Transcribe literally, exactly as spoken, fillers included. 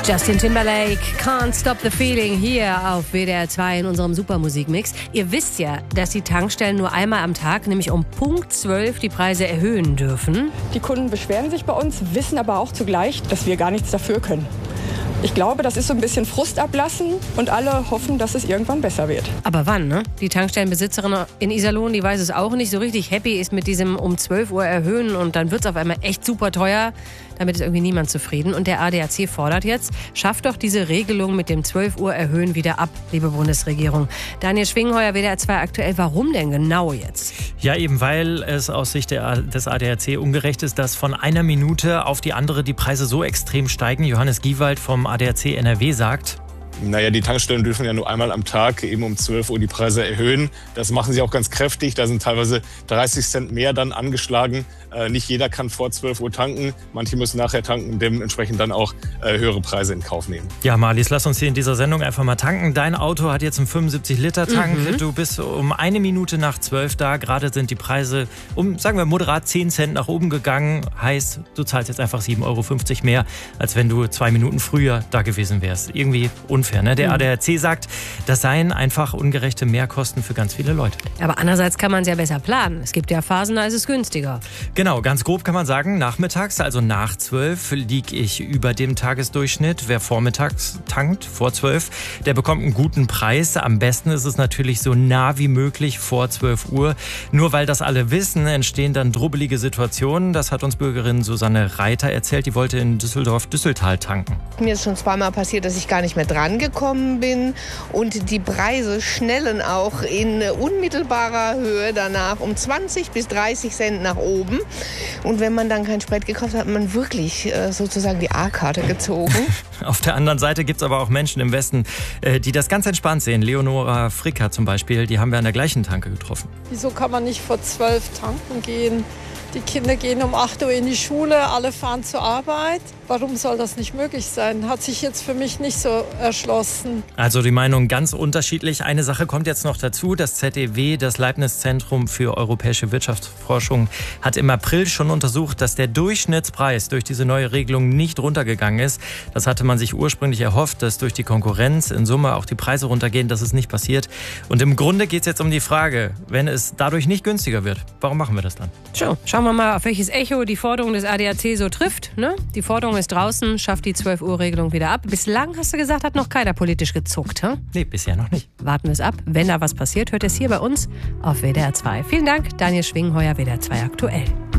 Justin Timberlake, Can't Stop the Feeling, hier auf W D R zwei in unserem Supermusikmix. Ihr wisst ja, dass die Tankstellen nur einmal am Tag, nämlich um Punkt zwölf, die Preise erhöhen dürfen. Die Kunden beschweren sich bei uns, wissen aber auch zugleich, dass wir gar nichts dafür können. Ich glaube, das ist so ein bisschen Frust ablassen und alle hoffen, dass es irgendwann besser wird. Aber wann, ne? Die Tankstellenbesitzerin in Iserlohn, die weiß es auch nicht. So richtig happy ist mit diesem um zwölf Uhr erhöhen und dann wird es auf einmal echt super teuer. Damit ist irgendwie niemand zufrieden. Und der A D A C fordert jetzt, schafft doch diese Regelung mit dem zwölf Uhr erhöhen wieder ab, liebe Bundesregierung. Daniel Schwingheuer, W D R zwei aktuell. Warum denn genau jetzt? Ja, eben weil es aus Sicht der, des A D A C ungerecht ist, dass von einer Minute auf die andere die Preise so extrem steigen. Johannes Giewald vom A D A C N R W sagt: Naja, die Tankstellen dürfen ja nur einmal am Tag eben um zwölf Uhr die Preise erhöhen. Das machen sie auch ganz kräftig. Da sind teilweise dreißig Cent mehr dann angeschlagen. Äh, nicht jeder kann vor zwölf Uhr tanken. Manche müssen nachher tanken, dementsprechend dann auch äh, höhere Preise in Kauf nehmen. Ja, Marlies, lass uns hier in dieser Sendung einfach mal tanken. Dein Auto hat jetzt einen fünfundsiebzig Liter Tank. Mhm. Du bist um eine Minute nach zwölf da. Gerade sind die Preise um, sagen wir, moderat zehn Cent nach oben gegangen. Heißt, du zahlst jetzt einfach sieben Euro fünfzig mehr, als wenn du zwei Minuten früher da gewesen wärst. Irgendwie unfair, ne? Der mhm. A D A C sagt, das seien einfach ungerechte Mehrkosten für ganz viele Leute. Aber andererseits kann man es ja besser planen. Es gibt ja Phasen, da ist es günstiger. Genau, ganz grob kann man sagen, nachmittags, also nach zwölf, liege ich über dem Tagesdurchschnitt. Wer vormittags tankt, vor zwölf, der bekommt einen guten Preis. Am besten ist es natürlich so nah wie möglich vor zwölf Uhr. Nur weil das alle wissen, entstehen dann drubbelige Situationen. Das hat uns Bürgerin Susanne Reiter erzählt. Die wollte in Düsseldorf-Düsseltal tanken. Mir ist schon zweimal passiert, dass ich gar nicht mehr dran gekommen bin und die Preise schnellen auch in unmittelbarer Höhe danach um zwanzig bis dreißig Cent nach oben. Und wenn man dann kein Sprit gekauft hat, hat man wirklich äh, sozusagen die A-Karte gezogen. Auf der anderen Seite gibt es aber auch Menschen im Westen, äh, die das ganz entspannt sehen. Leonora Fricker zum Beispiel, die haben wir an der gleichen Tanke getroffen. Wieso kann man nicht vor zwölf tanken gehen? Die Kinder gehen um acht Uhr in die Schule, alle fahren zur Arbeit. Warum soll das nicht möglich sein? Hat sich jetzt für mich nicht so erschlossen. Also die Meinung ganz unterschiedlich. Eine Sache kommt jetzt noch dazu. Das Z E W, das Leibniz-Zentrum für europäische Wirtschaftsforschung, hat im April schon untersucht, dass der Durchschnittspreis durch diese neue Regelung nicht runtergegangen ist. Das hatte man sich ursprünglich erhofft, dass durch die Konkurrenz in Summe auch die Preise runtergehen. Das ist nicht passiert. Und im Grunde geht es jetzt um die Frage, wenn es dadurch nicht günstiger wird, warum machen wir das dann? So, schauen wir mal, auf welches Echo die Forderung des A D A C so trifft. Ne? Die Forderung ist draußen, schafft die zwölf Uhr Regelung wieder ab. Bislang, hast du gesagt, hat noch keiner politisch gezuckt. Hm? Nee, bisher noch nicht. Warten wir es ab. Wenn da was passiert, hört es hier bei uns auf W D R zwei. Vielen Dank, Daniel Schwingheuer, W D R zwei aktuell.